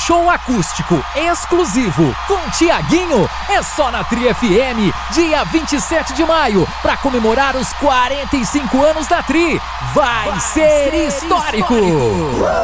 show acústico exclusivo com Tiaguinho é só na Tri FM, dia 27 de maio, para comemorar os 45 anos da Tri. Vai ser histórico!